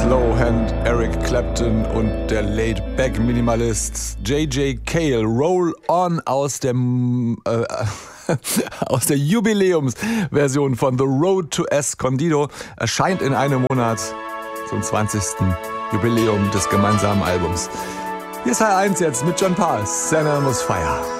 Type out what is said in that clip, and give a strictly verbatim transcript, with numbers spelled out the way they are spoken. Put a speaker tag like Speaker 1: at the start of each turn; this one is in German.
Speaker 1: Slowhand, Eric Clapton und der Laid-Back-Minimalist J J Cale. Roll On aus dem äh, aus der Jubiläumsversion von The Road to Escondido erscheint in einem Monat zum zwanzigsten Jubiläum des gemeinsamen Albums. Hier ist H eins jetzt mit John Paul, Santa Atmosphere.